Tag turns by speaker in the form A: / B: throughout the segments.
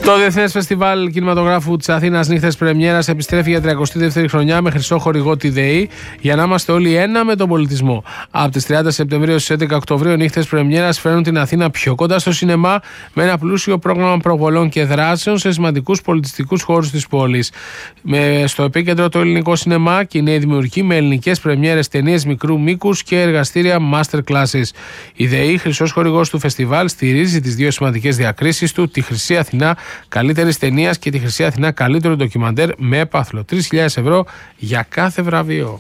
A: Το Διεθνές Φεστιβάλ Κινηματογράφου της Αθήνας Νύχτες Πρεμιέρας επιστρέφει για 32η χρονιά με χρυσό χορηγό τη ΔΕΗ για να είμαστε όλοι ένα με τον πολιτισμό. Από τις 30 Σεπτεμβρίου στις 11 Οκτωβρίου, Νύχτες Πρεμιέρας φέρνουν την Αθήνα πιο κοντά στο σινεμά με ένα πλούσιο πρόγραμμα προβολών και δράσεων σε σημαντικούς πολιτιστικούς χώρους της πόλης. Στο επίκεντρο το ελληνικό σινεμά και η νέη δημιουργική με ελληνικές πρεμιέρες, ταινίες μικρού μήκους και εργαστήρια master classes. Η ΔΕΗ, χρυσός χορηγός του φεστιβάλ, στηρίζει τις δύο σημαντικές διακρίσεις του, τη Χρυσή Αθηνά καλύτερης ταινίας και τη Χρυσή Αθηνά καλύτερο ντοκιμαντέρ με έπαθλο. 3.000 ευρώ για κάθε βραβείο.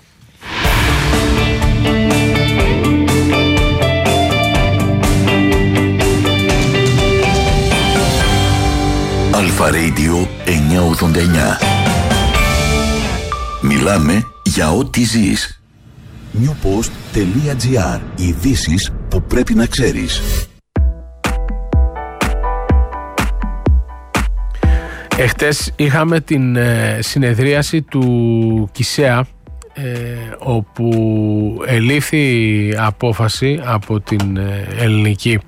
B: Αλφα Radio 989. Μιλάμε για ό,τι ζεις. Newpost.gr. Ειδήσεις που πρέπει να ξέρεις.
A: Εχτες είχαμε την συνεδρίαση του ΚΙΣΕΑ, όπου ελήφθη απόφαση από την ελληνική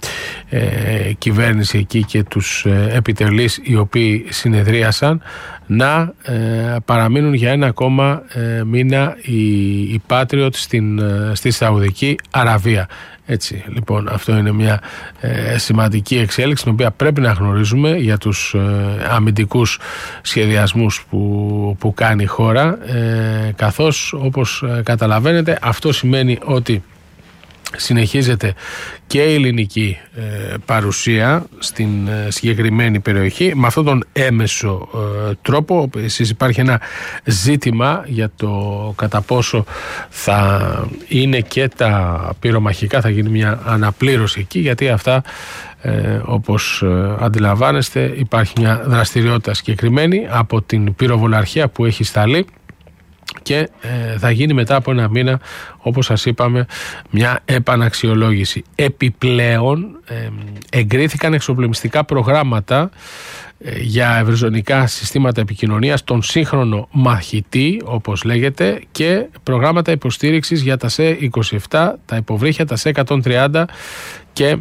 A: κυβέρνηση εκεί και τους επιτελείς οι οποίοι συνεδρίασαν να παραμείνουν για ένα ακόμα μήνα οι Patriot στη Σαουδική Αραβία. Έτσι, λοιπόν, αυτό είναι μια σημαντική εξέλιξη την οποία πρέπει να γνωρίζουμε για τους αμυντικούς σχεδιασμούς που κάνει η χώρα, καθώς όπως καταλαβαίνετε αυτό σημαίνει ότι συνεχίζεται και η ελληνική παρουσία στην συγκεκριμένη περιοχή με αυτόν τον έμεσο τρόπο. Εσείς υπάρχει ένα ζήτημα για το κατά πόσο θα είναι και τα πυρομαχικά, θα γίνει μια αναπλήρωση εκεί, γιατί αυτά όπως αντιλαμβάνεστε υπάρχει μια δραστηριότητα συγκεκριμένη από την πυροβολαρχία που έχει σταλεί και θα γίνει μετά από ένα μήνα, όπως σας είπαμε, μια επαναξιολόγηση. Επιπλέον εγκρίθηκαν εξοπλισμιστικά προγράμματα για ευρυζωνικά συστήματα επικοινωνίας, τον σύγχρονο μαχητή όπως λέγεται, και προγράμματα υποστήριξης για τα ΣΕ-27, τα υποβρύχια, τα ΣΕ-130 και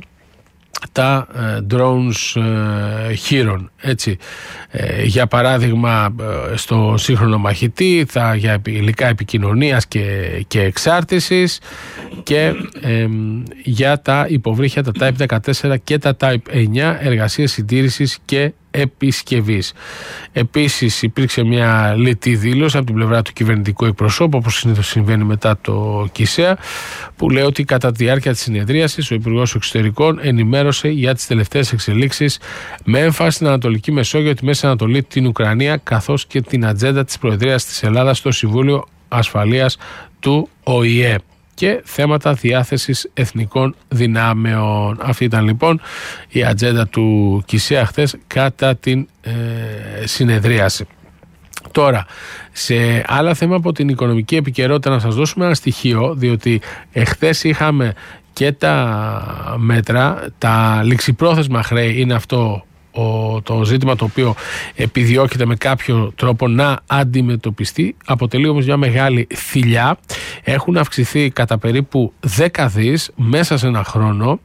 A: τα drones Chiron. Έτσι, για παράδειγμα στο σύγχρονο μαχητή για υλικά επικοινωνίας και εξάρτησης, και για τα υποβρύχια, τα Type 14 και τα Type 9, εργασίες συντήρησης και επισκευής. Επίσης υπήρξε μια λιτή δήλωση από την πλευρά του κυβερνητικού εκπροσώπου, όπως συνήθως συμβαίνει μετά το ΚΙΣΕΑ, που λέει ότι κατά τη διάρκεια της συνεδρίασης ο Υπουργός Εξωτερικών ενημέρωσε για τις τελευταίες εξελίξεις με έμφαση στην Ανατολική Μεσόγειο, τη Μέση Ανατολή, την Ουκρανία, καθώς και την ατζέντα της Προεδρίας της Ελλάδας στο Συμβούλιο Ασφαλείας του ΟΗΕ και θέματα διάθεσης εθνικών δυνάμεων. Αυτή ήταν λοιπόν η ατζέντα του ΚΙΣΕΑ χθες κατά την συνεδρίαση. Τώρα, σε άλλα θέμα από την οικονομική επικαιρότητα, να σας δώσουμε ένα στοιχείο, διότι εχθές είχαμε και τα μέτρα, τα ληξιπρόθεσμα χρέη είναι αυτό το ζήτημα το οποίο επιδιώκεται με κάποιο τρόπο να αντιμετωπιστεί. Αποτελεί όμως μια μεγάλη θηλιά. Έχουν αυξηθεί κατά περίπου 10 δις μέσα σε ένα χρόνο,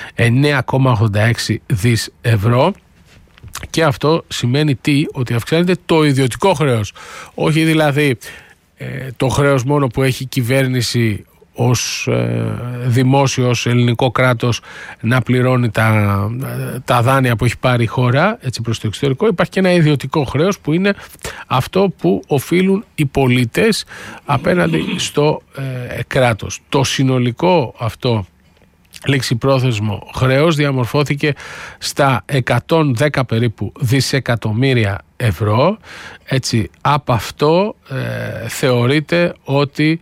A: 9,86 δις ευρώ. Και αυτό σημαίνει τι? Ότι αυξάνεται το ιδιωτικό χρέος. Όχι δηλαδή το χρέος μόνο που έχει η κυβέρνηση ως δημόσιο, ως ελληνικό κράτος να πληρώνει τα δάνεια που έχει πάρει η χώρα έτσι προς το εξωτερικό. Υπάρχει και ένα ιδιωτικό χρέος που είναι αυτό που οφείλουν οι πολίτες απέναντι στο κράτος. Το συνολικό αυτό ληξιπρόθεσμο χρέος διαμορφώθηκε στα 110 περίπου δισεκατομμύρια ευρώ. Έτσι, από αυτό θεωρείται ότι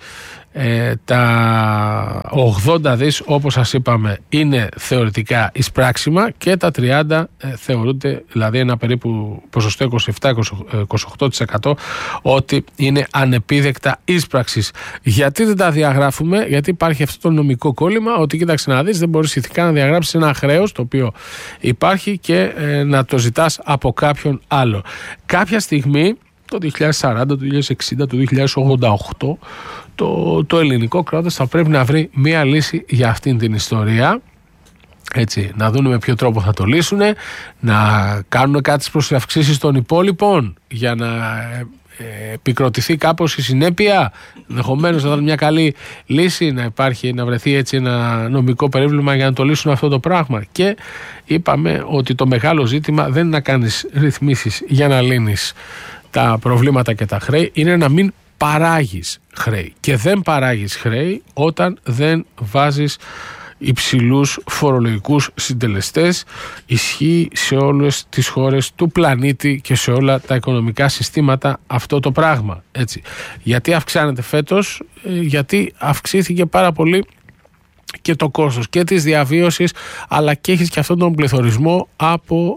A: τα 80 δις όπως σας είπαμε είναι θεωρητικά εισπράξιμα και τα 30 θεωρούνται, δηλαδή ένα περίπου ποσοστό 27-28% ότι είναι ανεπίδεκτα εισπράξης. Γιατί δεν τα διαγράφουμε? Γιατί υπάρχει αυτό το νομικό κόλλημα ότι κοίταξε να δεις, δεν μπορείς ηθικά να διαγράψεις ένα χρέος το οποίο υπάρχει και να το ζητάς από κάποιον άλλο. Κάποια στιγμή το 2040, το 2060, το 2088 το ελληνικό κράτος θα πρέπει να βρει μία λύση για αυτήν την ιστορία. Έτσι, να δουν με ποιο τρόπο θα το λύσουν, να κάνουν κάτι προς αυξήσεις των υπόλοιπων για να επικροτηθεί κάπως η συνέπεια, ενδεχομένως να δουν μια καλή λύση, να υπάρχει, να βρεθεί έτσι ένα νομικό περίβλημα για να το λύσουν αυτό το πράγμα. Και είπαμε ότι το μεγάλο ζήτημα δεν είναι να κάνεις ρυθμίσεις για να λύνεις τα προβλήματα και τα χρέη, είναι να μην παράγεις χρέη. Και δεν παράγεις χρέη όταν δεν βάζεις υψηλούς φορολογικούς συντελεστές. Ισχύει σε όλες τις χώρες του πλανήτη και σε όλα τα οικονομικά συστήματα αυτό το πράγμα. Έτσι. Γιατί αυξάνεται φέτος? Γιατί αυξήθηκε πάρα πολύ και το κόστος και της διαβίωσης, αλλά και έχεις και αυτόν τον πληθωρισμό από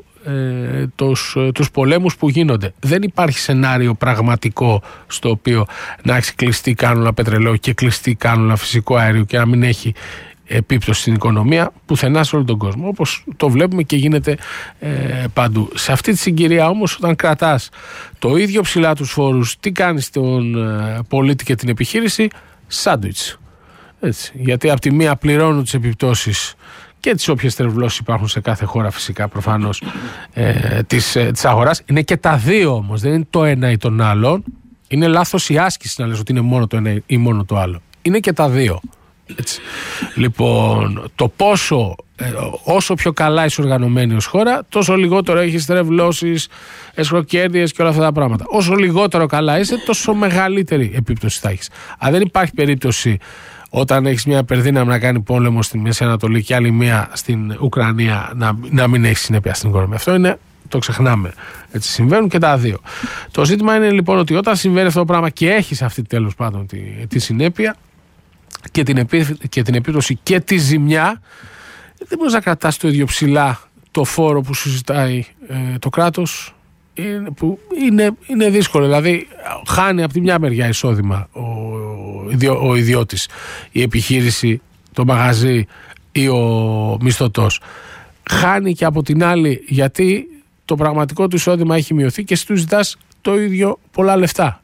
A: τους πολέμους που γίνονται. Δεν υπάρχει σενάριο πραγματικό στο οποίο να έχει κλειστεί κάνουλα πετρελαίου και κλειστεί κάνουλα φυσικό αέριο και να μην έχει επίπτωση στην οικονομία πουθενά σε όλο τον κόσμο, όπως το βλέπουμε και γίνεται παντού. Σε αυτή τη συγκυρία όμως, όταν κρατάς το ίδιο ψηλά τους φόρους, τι κάνεις στον πολίτη και την επιχείρηση? Σάντουιτς. Έτσι. Γιατί από τη μία πληρώνουν τις επιπτώσεις και τις όποιες τρευλώσεις υπάρχουν σε κάθε χώρα, φυσικά προφανώς, της αγοράς. Είναι και τα δύο όμως, δεν είναι το ένα ή τον άλλον. Είναι λάθος η άσκηση να λες ότι είναι μόνο το ένα ή μόνο το άλλο. Είναι και τα δύο. Έτσι. Λοιπόν, το πόσο, όσο πιο καλά είσαι οργανωμένη ως χώρα, τόσο λιγότερο έχεις τρευλώσεις, εσχροκέρδειες και όλα αυτά τα πράγματα. Όσο λιγότερο καλά είσαι, τόσο μεγαλύτερη επίπτωση θα έχεις. Αν δεν υπάρχει περίπτωση όταν έχεις μια υπερδύναμη να κάνει πόλεμο στη Μέση Ανατολή και άλλη μια στην Ουκρανία να μην έχει συνέπεια στην οικονομία. Αυτό είναι, το ξεχνάμε. Έτσι συμβαίνουν και τα δύο. Το ζήτημα είναι λοιπόν ότι όταν συμβαίνει αυτό το πράγμα και έχεις αυτή τέλος πάντων τη συνέπεια και την επίπτωση και τη ζημιά, δεν μπορείς να κρατάς το ίδιο ψηλά το φόρο που σου ζητάει το κράτος, που είναι δύσκολο. Δηλαδή χάνει από τη μια μεριά εισόδημα ο ιδιώτης, η επιχείρηση, το μαγαζί ή ο μισθωτός. Χάνει και από την άλλη γιατί το πραγματικό του εισόδημα έχει μειωθεί και εσύ του ζητάς το ίδιο πολλά λεφτά.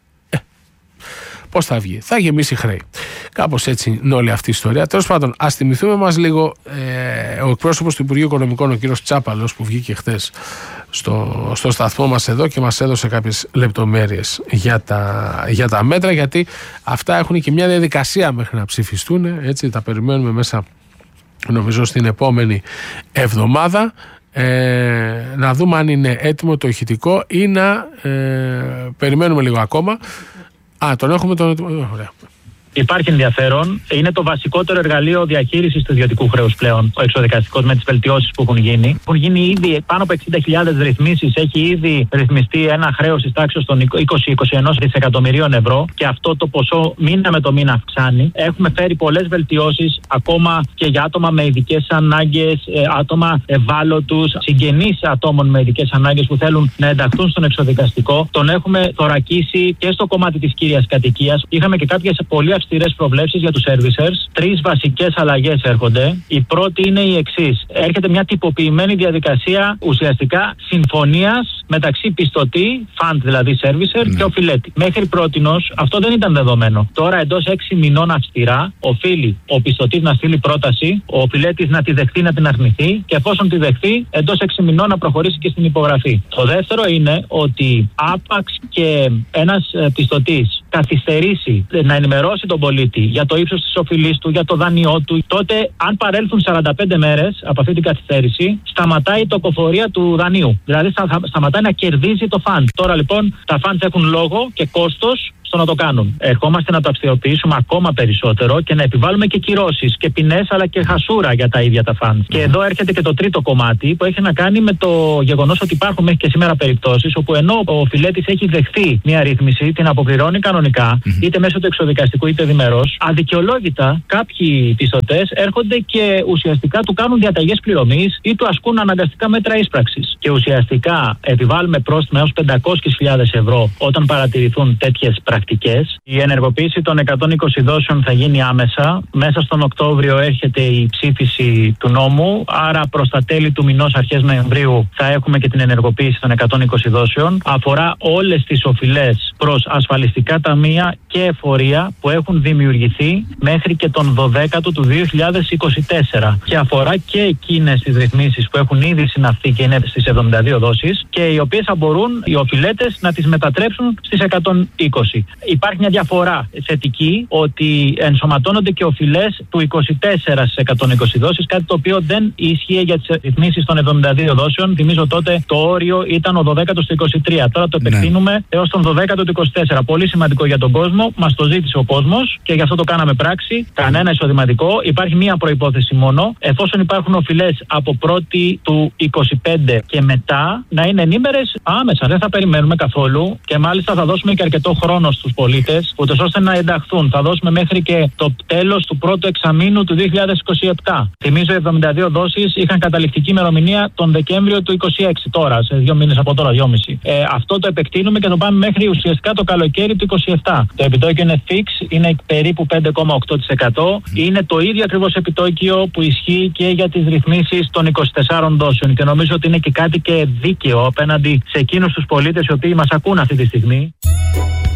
A: Πώς θα βγει? Θα γεμίσει χρέη. Κάπως έτσι είναι όλη αυτή η ιστορία. Τέλος πάντων, ας θυμηθούμε μας λίγο ο εκπρόσωπος του Υπουργείου Οικονομικών, ο κύριος Τσάπαλος, που βγήκε χθες στο σταθμό μας εδώ και μας έδωσε κάποιες λεπτομέρειες για τα μέτρα, γιατί αυτά έχουν και μια διαδικασία μέχρι να ψηφιστούν. Έτσι, τα περιμένουμε μέσα, νομίζω, στην επόμενη εβδομάδα. Να δούμε αν είναι έτοιμο το ηχητικό ή να περιμένουμε λίγο ακόμα. Τον έχουμε ωραία.
C: Υπάρχει ενδιαφέρον. Είναι το βασικότερο εργαλείο διαχείρισης του ιδιωτικού χρέους πλέον, ο εξωδικαστικός, με τις βελτιώσεις που έχουν γίνει. Έχουν γίνει ήδη πάνω από 60.000 ρυθμίσεις. Έχει ήδη ρυθμιστεί ένα χρέος της τάξης των 20-21 δισεκατομμυρίων ευρώ και αυτό το ποσό μήνα με το μήνα αυξάνει. Έχουμε φέρει πολλές βελτιώσεις ακόμα και για άτομα με ειδικές ανάγκες, άτομα ευάλωτους, συγγενείς ατόμων με ειδικές ανάγκες που θέλουν να ενταχθούν στον εξωδικαστικό. Τον έχουμε θωρακίσει και στο κομμάτι της κύριας κατοικίας. Είχαμε και κάποιες πολύ αυστηρές προβλέψεις για τους servicers. 3 βασικές αλλαγές έρχονται. Η πρώτη είναι η εξής. Έρχεται μια τυποποιημένη διαδικασία ουσιαστικά συμφωνίας μεταξύ πιστωτή, fund δηλαδή servicer, και οφειλέτη. Μέχρι πρότινος αυτό δεν ήταν δεδομένο. Τώρα εντός 6 μηνών αυστηρά οφείλει ο πιστωτής να στείλει πρόταση, ο οφειλέτης να τη δεχθεί, να την αρνηθεί και εφόσον τη δεχθεί εντός 6 μηνών να προχωρήσει και στην υπογραφή. Το δεύτερο είναι ότι άπαξ και ένας πιστωτής καθυστερήσει να ενημερώσει τον πολίτη για το ύψος της οφειλής του, για το δάνειό του, τότε αν παρέλθουν 45 μέρες από αυτή την καθυστέρηση, σταματάει η τοκοφορία του δανείου. Δηλαδή σταματάει να κερδίζει το φαντ. Τώρα λοιπόν τα φαντ έχουν λόγο και κόστος στο να το κάνουν. Ερχόμαστε να το αυστηροποιήσουμε ακόμα περισσότερο και να επιβάλλουμε και κυρώσεις και ποινές αλλά και χασούρα για τα ίδια τα φαντ. Και εδώ έρχεται και το τρίτο κομμάτι που έχει να κάνει με το γεγονός ότι υπάρχουν μέχρι και σήμερα περιπτώσεις όπου ενώ ο οφειλέτης έχει δεχθεί μια ρύθμιση, την αποπληρώνει κανονικά, είτε μέσω του εξωδικαστικού είτε διμερώς, αδικαιολόγητα κάποιοι πιστωτές έρχονται και ουσιαστικά του κάνουν διαταγές πληρωμής ή του ασκούν αναγκαστικά μέτρα ίσπραξης. Και ουσιαστικά επιβάλλουμε πρόστιμα έως 500.000 ευρώ όταν παρατηρηθούν τέτοιες πρακτικές. εναλλακτικές. Η ενεργοποίηση των 120 δόσεων θα γίνει άμεσα. Μέσα στον Οκτώβριο έρχεται η ψήφιση του νόμου, άρα προς τα τέλη του μηνός, αρχές Νοεμβρίου, θα έχουμε και την ενεργοποίηση των 120 δόσεων. Αφορά όλες τις οφειλές προς ασφαλιστικά ταμεία και εφορία που έχουν δημιουργηθεί μέχρι και τον 12ο του 2024. Και αφορά και εκείνες τις ρυθμίσεις που έχουν ήδη συναυθεί και είναι στις 72 δόσεις και οι οποίες θα μπορούν οι οφειλέτες να τις μετατρέψουν στις 120. Υπάρχει μια διαφορά θετική ότι ενσωματώνονται και οφειλές του 24 στις 120 δόσεις, κάτι το οποίο δεν ίσχυε για τις ρυθμίσεις των 72 δόσεων. Θυμίζω τότε το όριο ήταν ο 12ος του 23. Τώρα το επεκτείνουμε έως τον 12ο του 24. Πολύ σημαντικό για τον κόσμο. Μας το ζήτησε ο κόσμος και γι' αυτό το κάναμε πράξη. Κανένα εισοδηματικό. Υπάρχει μία προϋπόθεση μόνο. Εφόσον υπάρχουν οφειλές από 1η του 25 και μετά, να είναι ενήμερες άμεσα. Δεν θα περιμένουμε καθόλου και μάλιστα θα δώσουμε και αρκετό χρόνο στους πολίτες, ούτως ώστε να ενταχθούν. Θα δώσουμε μέχρι και το τέλος του πρώτου εξαμήνου του 2027. Θυμίζω, 72 δόσεις είχαν καταληκτική ημερομηνία τον Δεκέμβριο του 26. Τώρα, σε 2 μήνες από τώρα, 2,5. Αυτό το επεκτείνουμε και το πάμε μέχρι ουσιαστικά το καλοκαίρι του 27. Το επιτόκιο είναι fix, είναι περίπου 5,8%. Είναι το ίδιο ακριβώς επιτόκιο που ισχύει και για τις ρυθμίσεις των 24 δόσεων. Και νομίζω ότι είναι και κάτι και δίκαιο απέναντι σε εκείνους τους πολίτες οι οποίοι μας ακούν αυτή τη στιγμή.